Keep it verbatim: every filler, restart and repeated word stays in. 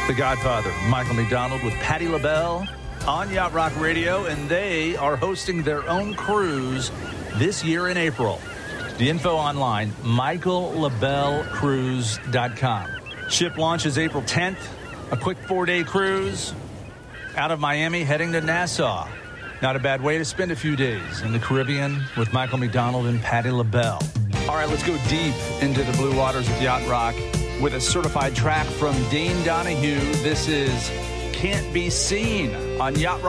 The Godfather, Michael McDonald with Patti LaBelle on Yacht Rock Radio, and they are hosting their own cruise this year in April. The info online, michael labelle cruise dot com. Ship launches April tenth, a quick four-day cruise out of Miami heading to Nassau. Not a bad way to spend a few days in the Caribbean with Michael McDonald and Patti LaBelle. All right, let's go deep into the blue waters of Yacht Rock with a certified track from Dane Donahue. This is Can't Be Seen on Yacht Rock.